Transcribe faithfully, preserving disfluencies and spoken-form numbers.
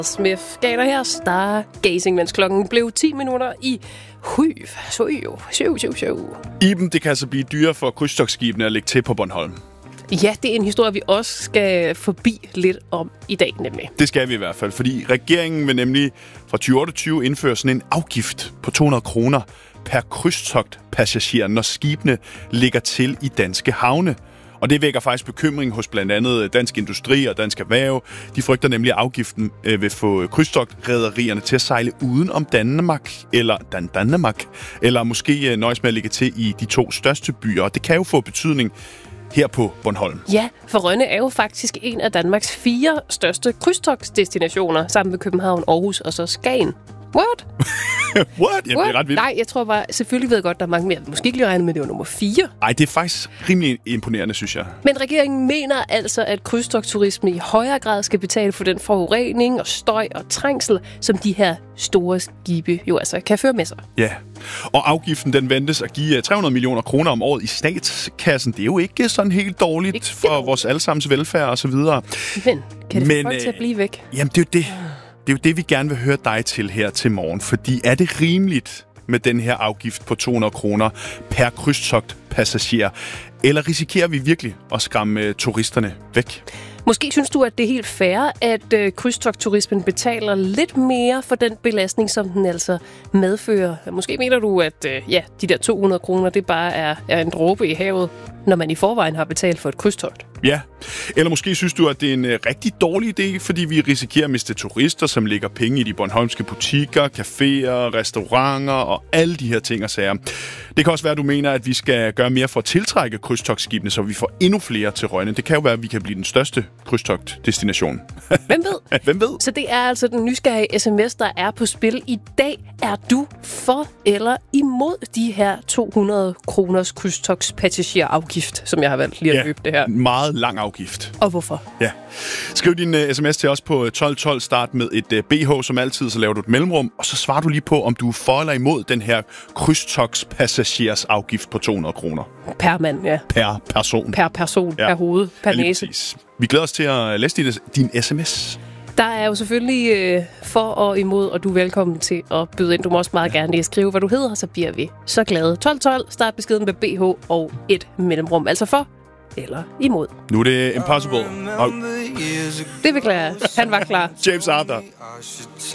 Smith gav dig her Stargazing, mens klokken blev ti minutter i syv. syv, syv, syv, syv. Iben, det kan altså blive dyre for krydstogtskibene at lægge til på Bornholm. Ja, det er en historie, vi også skal forbi lidt om i dag, nemlig. Det skal vi i hvert fald, fordi regeringen vil nemlig fra tyve otteogtyve indføre sådan en afgift på to hundrede kroner per krydstogtpassager, når skibene ligger til i danske havne. Og det vækker faktisk bekymring hos blandt andet Dansk Industri og Dansk Erhverv. De frygter nemlig, at afgiften vil få krydstogtrederierne til at sejle uden om Danmark, eller Dan Danmark, eller måske nøjes med at ligge til i de to største byer. Og det kan jo få betydning her på Bornholm. Ja, for Rønne er jo faktisk en af Danmarks fire største krydstogtsdestinationer, sammen med København, Aarhus og så Skagen. What? What? Ja, det er ret vildt. Nej, jeg tror bare, selvfølgelig ved jeg godt, der er mange mere. Måske ikke lige regne med, det var nummer fire. Nej, det er faktisk rimelig imponerende, synes jeg. Men regeringen mener altså, at krydstogtturisme i højere grad skal betale for den forurening og støj og trængsel, som de her store skibe jo altså kan føre med sig. Ja, og afgiften den ventes at give tre hundrede millioner kroner om året i statskassen. Det er jo ikke sådan helt dårligt ikke for vores allesammens velfærd og så videre. Men kan det Men, få folk til at blive væk? Jamen, det er jo det. Det er jo det, vi gerne vil høre dig til her til morgen. Fordi er det rimeligt med den her afgift på to hundrede kroner per krydstogtpassager? Eller risikerer vi virkelig at skræmme turisterne væk? Måske synes du, at det er helt fair, at øh, krydstogtturismen betaler lidt mere for den belastning, som den altså medfører. Måske mener du, at øh, ja, de der to hundrede kroner, det bare er, er en dråbe i havet, når man i forvejen har betalt for et krydstogt. Ja, eller måske synes du, at det er en uh, rigtig dårlig idé, fordi vi risikerer at miste turister, som lægger penge i de bornholmske butikker, caféer, restauranter og alle de her ting og sager. Det kan også være, at du mener, at vi skal gøre mere for at tiltrække krydstogtskibene, så vi får endnu flere til Rønne. Det kan jo være, at vi kan blive den største krydstogtdestination. Hvem ved? Hvem ved? Så det er altså den nysgerrige sms, der er på spil i dag. Er du for eller imod de her to hundrede kroners krydstogtspassagerafgift, som jeg har valgt lige at ja, løbe det her? Meget lang afgift. Og hvorfor? Ja. Skriv din uh, sms til os på tolv tolv. Start med et uh, B H som altid, så laver du et mellemrum, og så svarer du lige på, om du er for eller imod den her krydstogtpassagers afgift på to hundrede kroner. Per mand, ja. Per person. Per person, ja. Per hoved, per ja, næse. Præcis. Vi glæder os til at læse din, din sms. Der er jo selvfølgelig øh, for og imod, og du er velkommen til at byde ind. Du må også meget ja. gerne lige skrive, hvad du hedder, så bliver vi så glade. tolv tolv, start beskeden med B H og et mellemrum. Altså for eller imod. Nu er det Impossible. Og det beklager jeg. Han var klar. James Arthur.